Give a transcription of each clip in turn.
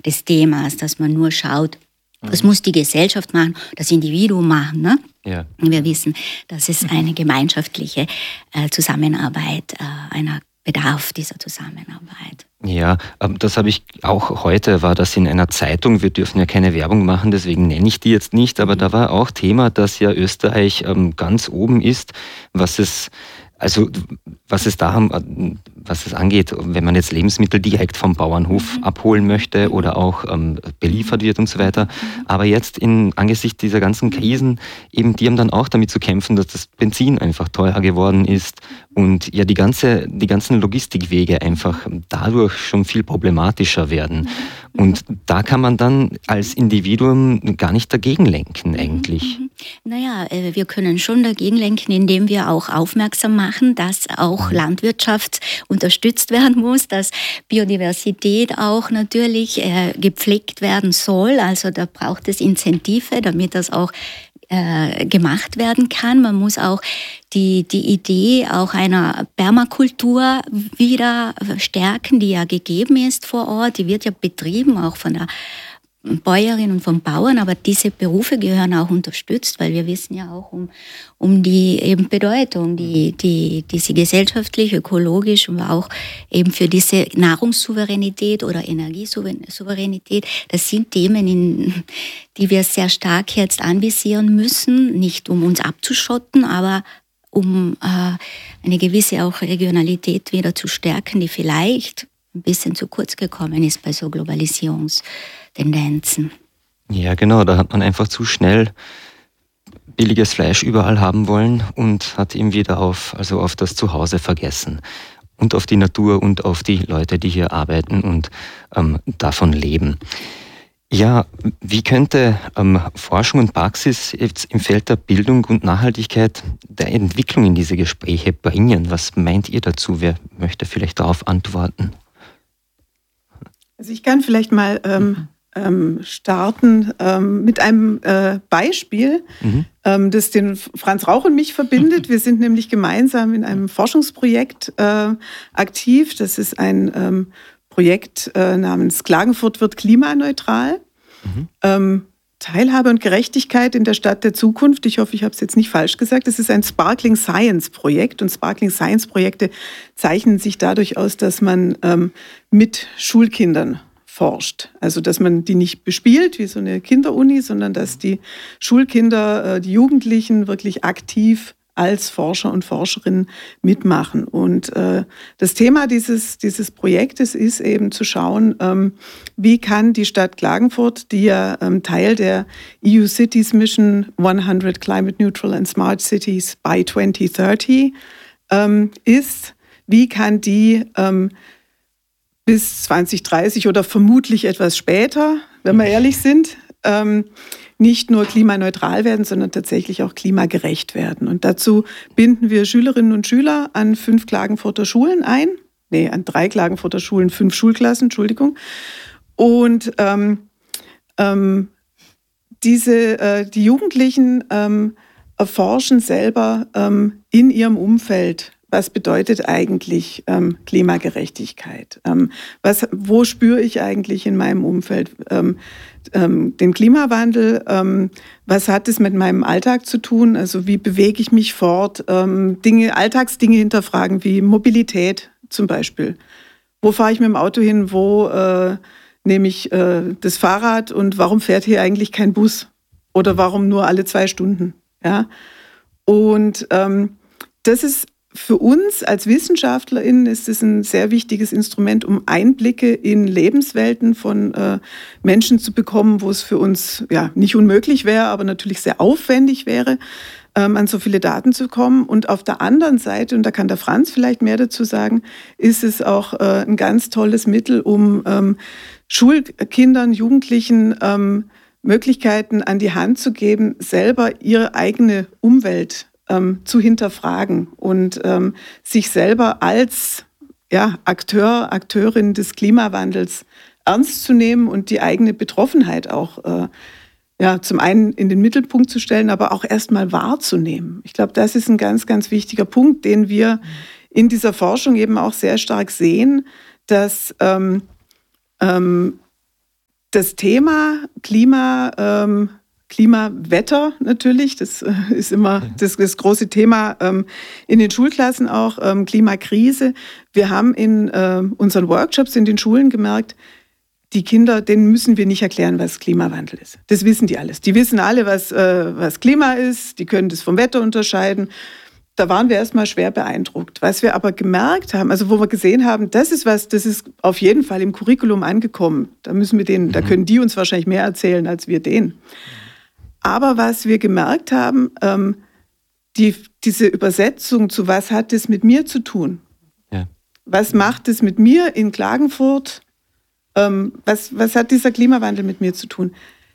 des Themas, dass man nur schaut, was muss die Gesellschaft machen, das Individuum machen. Ne? Ja. Wir wissen, dass es eine gemeinschaftliche Zusammenarbeit, einer Bedarf dieser Zusammenarbeit. Ja, das habe ich auch heute, war das in einer Zeitung, wir dürfen ja keine Werbung machen, deswegen nenne ich die jetzt nicht, aber da war auch Thema, dass ja Österreich ganz oben ist, was es angeht, wenn man jetzt Lebensmittel direkt vom Bauernhof abholen möchte oder auch beliefert wird und so weiter. Aber jetzt angesichts dieser ganzen Krisen, eben die haben dann auch damit zu kämpfen, dass das Benzin einfach teurer geworden ist und ja die ganzen Logistikwege einfach dadurch schon viel problematischer werden. Und da kann man dann als Individuum gar nicht dagegen lenken eigentlich. Naja, wir können schon dagegen lenken, indem wir auch aufmerksam machen, dass auch Landwirtschaft unterstützt werden muss, dass Biodiversität auch natürlich gepflegt werden soll. Also da braucht es Incentive, damit das auch gemacht werden kann. Man muss auch die Idee auch einer Permakultur wieder stärken, die ja gegeben ist vor Ort. Die wird ja betrieben, auch von der Bäuerinnen und von Bauern, aber diese Berufe gehören auch unterstützt, weil wir wissen ja auch um die eben Bedeutung, die sie gesellschaftlich, ökologisch und auch eben für diese Nahrungssouveränität oder Energiesouveränität, das sind Themen, die wir sehr stark jetzt anvisieren müssen, nicht um uns abzuschotten, aber um eine gewisse auch Regionalität wieder zu stärken, die vielleicht ein bisschen zu kurz gekommen ist bei so Globalisierungstendenzen. Ja, genau, da hat man einfach zu schnell billiges Fleisch überall haben wollen und hat ihm wieder auf das Zuhause vergessen. Und auf die Natur und auf die Leute, die hier arbeiten und davon leben. Ja, wie könnte Forschung und Praxis jetzt im Feld der Bildung und Nachhaltigkeit der Entwicklung in diese Gespräche bringen? Was meint ihr dazu? Wer möchte vielleicht darauf antworten? Also ich kann vielleicht mal starten mit einem Beispiel, das den Franz Rauch und mich verbindet. Wir sind nämlich gemeinsam in einem Forschungsprojekt aktiv. Das ist ein Projekt namens Klagenfurt wird klimaneutral. Teilhabe und Gerechtigkeit in der Stadt der Zukunft. Ich hoffe, ich habe es jetzt nicht falsch gesagt. Es ist ein Sparkling Science Projekt und Sparkling Science Projekte zeichnen sich dadurch aus, dass man mit Schulkindern forscht. Also, dass man die nicht bespielt wie so eine Kinderuni, sondern dass die Schulkinder, die Jugendlichen wirklich aktiv als Forscher und Forscherinnen mitmachen. Und das Thema dieses Projektes ist eben zu schauen, wie kann die Stadt Klagenfurt, die ja Teil der EU Cities Mission 100 Climate Neutral and Smart Cities by 2030 ist, wie kann die bis 2030 oder vermutlich etwas später, wenn wir ehrlich sind, nicht nur klimaneutral werden, sondern tatsächlich auch klimagerecht werden. Und dazu binden wir Schülerinnen und Schüler an 5 Klagenfurter Schulen ein. An 3 Klagenfurter Schulen, 5 Schulklassen, Entschuldigung. Und die Jugendlichen erforschen selber in ihrem Umfeld, was bedeutet eigentlich Klimagerechtigkeit? Wo spüre ich eigentlich in meinem Umfeld den Klimawandel? Was hat es mit meinem Alltag zu tun? Also wie bewege ich mich fort? Alltagsdinge hinterfragen wie Mobilität zum Beispiel. Wo fahre ich mit dem Auto hin? Wo nehme ich das Fahrrad? Und warum fährt hier eigentlich kein Bus? Oder warum nur alle 2 Stunden? Ja? Und das ist für uns als WissenschaftlerInnen ist es ein sehr wichtiges Instrument, um Einblicke in Lebenswelten von Menschen zu bekommen, wo es für uns ja nicht unmöglich wäre, aber natürlich sehr aufwendig wäre, an so viele Daten zu kommen. Und auf der anderen Seite, und da kann der Franz vielleicht mehr dazu sagen, ist es auch ein ganz tolles Mittel, um Schulkindern, Jugendlichen Möglichkeiten an die Hand zu geben, selber ihre eigene Umwelt zu hinterfragen und sich selber als Akteur, Akteurin des Klimawandels ernst zu nehmen und die eigene Betroffenheit auch zum einen in den Mittelpunkt zu stellen, aber auch erstmal wahrzunehmen. Ich glaube, das ist ein ganz, ganz wichtiger Punkt, den wir in dieser Forschung eben auch sehr stark sehen, dass Das Thema Klimawetter natürlich, das ist immer das große Thema in den Schulklassen auch, Klimakrise. Wir haben in unseren Workshops in den Schulen gemerkt, die Kinder, denen müssen wir nicht erklären, was Klimawandel ist. Das wissen die alles. Die wissen alle, was Klima ist, die können das vom Wetter unterscheiden. Da waren wir erstmal schwer beeindruckt. Was wir aber gemerkt haben, also wo wir gesehen haben, das ist auf jeden Fall im Curriculum angekommen. Da da können die uns wahrscheinlich mehr erzählen als wir denen. Aber was wir gemerkt haben, diese Übersetzung zu was hat es mit mir zu tun? Ja. Was macht es mit mir in Klagenfurt? Was hat dieser Klimawandel mit mir zu tun?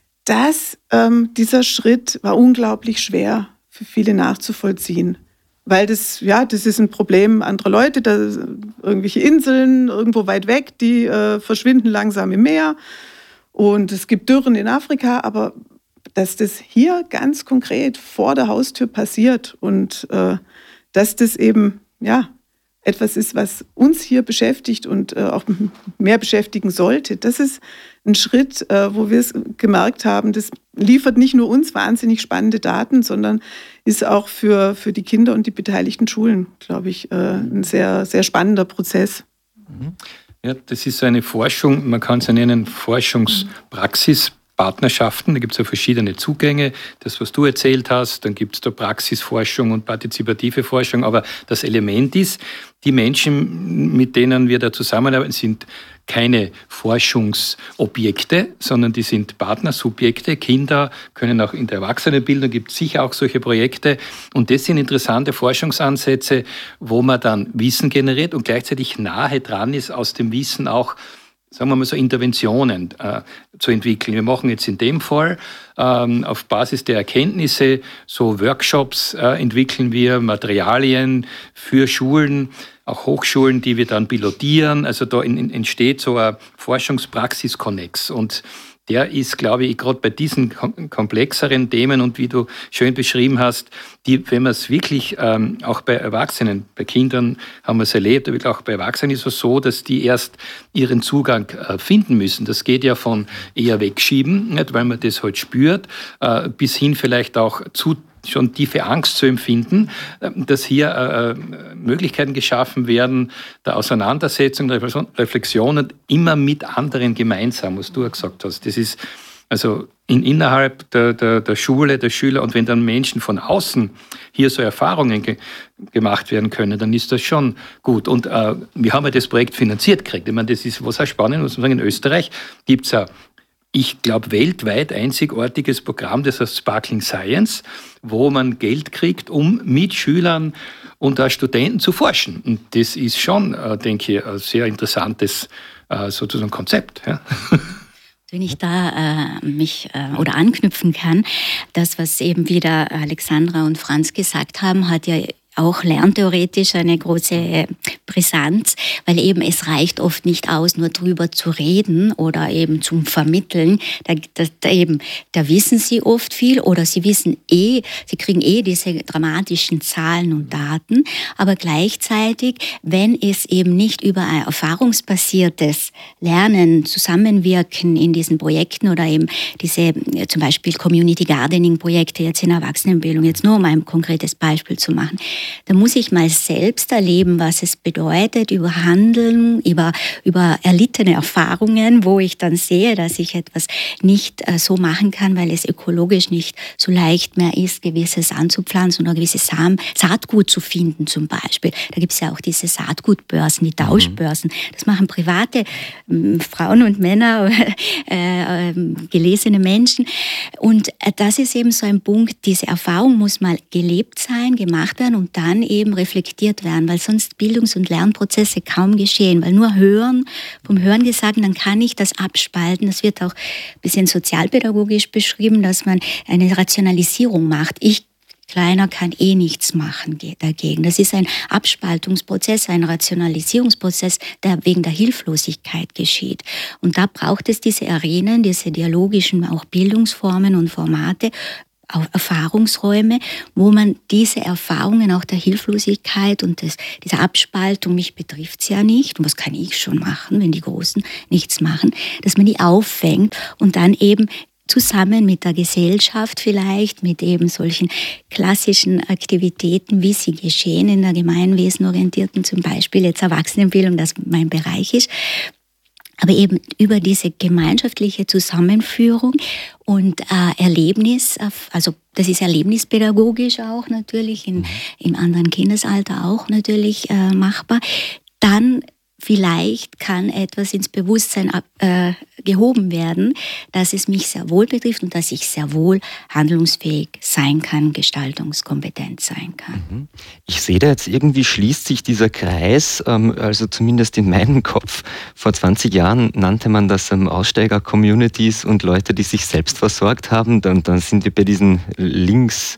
Dieser Schritt war unglaublich schwer für viele nachzuvollziehen. Weil das ist ein Problem anderer Leute, da irgendwelche Inseln irgendwo weit weg, die verschwinden langsam im Meer. Und es gibt Dürren in Afrika, aber dass das hier ganz konkret vor der Haustür passiert und dass das eben etwas ist, was uns hier beschäftigt und auch mehr beschäftigen sollte, das ist ein Schritt, wo wir es gemerkt haben, das liefert nicht nur uns wahnsinnig spannende Daten, sondern ist auch für die Kinder und die beteiligten Schulen, glaube ich, ein sehr, sehr spannender Prozess. Ja, das ist eine Forschung, man kann es ja nennen, Forschungspraxispartnerschaften. Da gibt es ja verschiedene Zugänge. Das, was du erzählt hast, dann gibt es da Praxisforschung und partizipative Forschung. Aber das Element ist, die Menschen, mit denen wir da zusammenarbeiten, sind keine Forschungsobjekte, sondern die sind Partnersubjekte. Kinder können auch in der Erwachsenenbildung, gibt es sicher auch solche Projekte. Und das sind interessante Forschungsansätze, wo man dann Wissen generiert und gleichzeitig nahe dran ist, aus dem Wissen auch, sagen wir mal so, Interventionen zu entwickeln. Wir machen jetzt in dem Fall auf Basis der Erkenntnisse so Workshops, entwickeln wir Materialien für Schulen, auch Hochschulen, die wir dann pilotieren. Also da entsteht so ein Forschungspraxis-Konnex. Und der ist, glaube ich, gerade bei diesen komplexeren Themen und wie du schön beschrieben hast, wenn man es wirklich auch bei Erwachsenen, bei Kindern haben wir es erlebt, aber auch bei Erwachsenen ist es so, dass die erst ihren Zugang finden müssen. Das geht ja von eher wegschieben, nicht, weil man das halt spürt, bis hin vielleicht auch zu schon tiefe Angst zu empfinden, dass hier Möglichkeiten geschaffen werden, der Auseinandersetzung, der Reflexion und immer mit anderen gemeinsam, was du ja gesagt hast. Das ist also innerhalb der Schule, der Schüler, und wenn dann Menschen von außen hier so Erfahrungen gemacht werden können, dann ist das schon gut. Und wir haben ja das Projekt finanziert gekriegt. Ich meine, das ist was auch spannend, muss man sagen, in Österreich gibt es ich glaube, weltweit einzigartiges Programm, das heißt Sparkling Science, wo man Geld kriegt, um mit Schülern und Studenten zu forschen. Und das ist schon, denke ich, ein sehr interessantes sozusagen Konzept. Ja. Wenn ich da oder anknüpfen kann, das, was eben wieder Alexandra und Franz gesagt haben, hat ja auch lerntheoretisch eine große Brisanz, weil eben es reicht oft nicht aus, nur drüber zu reden oder eben zum Vermitteln. Da wissen sie oft viel oder sie wissen sie kriegen diese dramatischen Zahlen und Daten, aber gleichzeitig, wenn es eben nicht über ein erfahrungsbasiertes Lernen, Zusammenwirken in diesen Projekten oder eben diese zum Beispiel Community Gardening Projekte jetzt in Erwachsenenbildung, jetzt nur um ein konkretes Beispiel zu machen, da muss ich mal selbst erleben, was es bedeutet, über Handeln, über erlittene Erfahrungen, wo ich dann sehe, dass ich etwas nicht so machen kann, weil es ökologisch nicht so leicht mehr ist, gewisses anzupflanzen oder gewisses Saatgut zu finden zum Beispiel. Da gibt es ja auch diese Saatgutbörsen, die Tauschbörsen. Das machen private Frauen und Männer, gelesene Menschen. Und das ist eben so ein Punkt, diese Erfahrung muss mal gelebt sein, gemacht werden und dann eben reflektiert werden, weil sonst Bildungs- und Lernprozesse kaum geschehen, weil nur vom Hörengesagten, dann kann ich das abspalten. Das wird auch ein bisschen sozialpädagogisch beschrieben, dass man eine Rationalisierung macht. Ich Kleiner kann nichts machen dagegen. Das ist ein Abspaltungsprozess, ein Rationalisierungsprozess, der wegen der Hilflosigkeit geschieht. Und da braucht es diese Arenen, diese dialogischen auch Bildungsformen und Formate, Erfahrungsräume, wo man diese Erfahrungen auch der Hilflosigkeit und dieser Abspaltung, mich betrifft es ja nicht, und was kann ich schon machen, wenn die Großen nichts machen, dass man die auffängt und dann eben zusammen mit der Gesellschaft vielleicht, mit eben solchen klassischen Aktivitäten, wie sie geschehen in der gemeinwesenorientierten, zum Beispiel jetzt Erwachsenenbildung, das mein Bereich ist, aber eben über diese gemeinschaftliche Zusammenführung und Erlebnis, also das ist erlebnispädagogisch auch natürlich, im anderen Kindesalter auch natürlich machbar, dann vielleicht kann etwas ins Bewusstsein gehoben werden, dass es mich sehr wohl betrifft und dass ich sehr wohl handlungsfähig sein kann, gestaltungskompetent sein kann. Ich sehe da jetzt irgendwie schließt sich dieser Kreis, also zumindest in meinem Kopf. Vor 20 Jahren nannte man das Aussteiger-Communities und Leute, die sich selbst versorgt haben. Dann sind wir bei diesen linken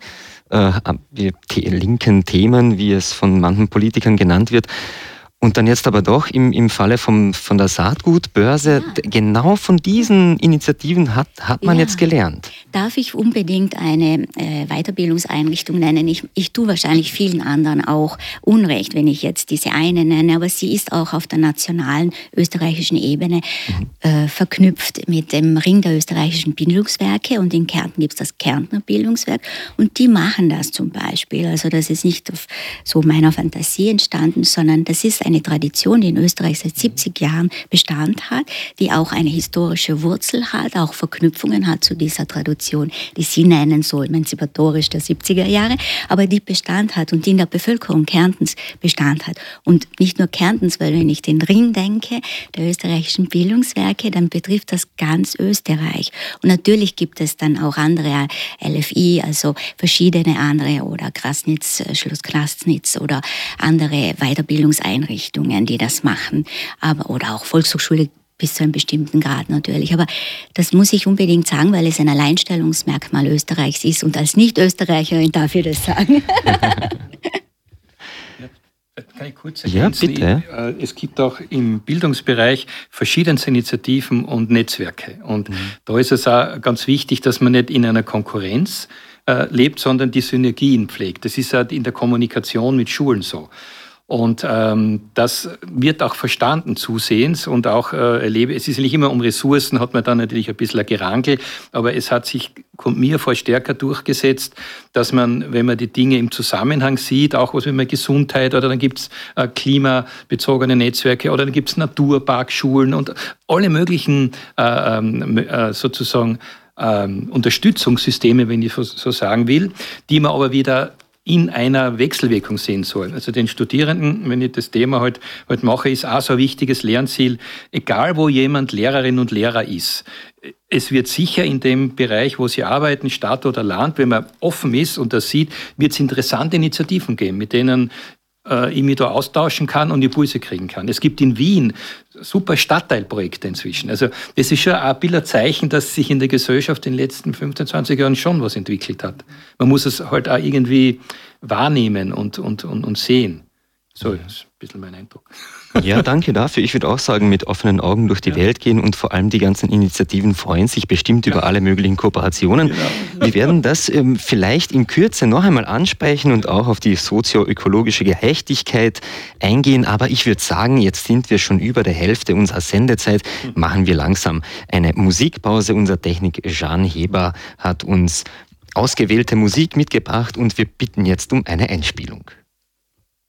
Themen, wie es von manchen Politikern genannt wird. Und dann jetzt aber doch im Falle von der Saatgutbörse, genau von diesen Initiativen hat man jetzt gelernt. Darf ich unbedingt eine Weiterbildungseinrichtung nennen? Ich tue wahrscheinlich vielen anderen auch Unrecht, wenn ich jetzt diese eine nenne, aber sie ist auch auf der nationalen österreichischen Ebene verknüpft mit dem Ring der österreichischen Bildungswerke, und in Kärnten gibt es das Kärntner Bildungswerk und die machen das zum Beispiel. Also das ist nicht auf so meiner Fantasie entstanden, sondern das ist eine Tradition, die in Österreich seit 70 Jahren Bestand hat, die auch eine historische Wurzel hat, auch Verknüpfungen hat zu dieser Tradition, die Sie nennen, so emanzipatorisch der 70er Jahre, aber die Bestand hat und die in der Bevölkerung Kärntens Bestand hat. Und nicht nur Kärntens, weil wenn ich den Ring denke, der österreichischen Bildungswerke, dann betrifft das ganz Österreich. Und natürlich gibt es dann auch andere LFI, also verschiedene andere, oder Krasnitz, Schloss Knastnitz oder andere Weiterbildungseinrichtungen, die das machen, oder auch Volkshochschule bis zu einem bestimmten Grad natürlich. Aber das muss ich unbedingt sagen, weil es ein Alleinstellungsmerkmal Österreichs ist, und als Nicht-Österreicherin darf ich das sagen. Kann ich kurz ergänzen? Ja, bitte. Es gibt auch im Bildungsbereich verschiedenste Initiativen und Netzwerke. Und da ist es auch ganz wichtig, dass man nicht in einer Konkurrenz lebt, sondern die Synergien pflegt. Das ist halt in der Kommunikation mit Schulen so. Und das wird auch verstanden zusehends und auch es ist nicht immer um Ressourcen, hat man dann natürlich ein bisschen ein Gerangel, aber es hat sich, kommt mir vor, stärker durchgesetzt, dass man, wenn man die Dinge im Zusammenhang sieht, auch was mit Gesundheit, oder dann gibt es klimabezogene Netzwerke, oder dann gibt es Naturparkschulen und alle möglichen sozusagen Unterstützungssysteme, wenn ich so sagen will, die man aber wieder in einer Wechselwirkung sehen soll. Also den Studierenden, wenn ich das Thema heute mache, ist auch so ein wichtiges Lernziel, egal wo jemand Lehrerin und Lehrer ist. Es wird sicher in dem Bereich, wo sie arbeiten, Stadt oder Land, wenn man offen ist und das sieht, wird es interessante Initiativen geben, mit denen ich mich da austauschen kann und Impulse kriegen kann. Es gibt in Wien super Stadtteilprojekte inzwischen. Also das ist schon ein Bilderzeichen, dass sich in der Gesellschaft in den letzten 15, 20 Jahren schon was entwickelt hat. Man muss es halt auch irgendwie wahrnehmen und sehen. So, das ist ein bisschen mein Eindruck. Ja, danke dafür. Ich würde auch sagen, mit offenen Augen durch die Welt gehen, und vor allem die ganzen Initiativen freuen sich bestimmt über alle möglichen Kooperationen. Genau. Wir werden das vielleicht in Kürze noch einmal ansprechen und auch auf die sozioökologische Gerechtigkeit eingehen. Aber ich würde sagen, jetzt sind wir schon über der Hälfte unserer Sendezeit. Machen wir langsam eine Musikpause. Unser Technik Jean Heber hat uns ausgewählte Musik mitgebracht und wir bitten jetzt um eine Einspielung.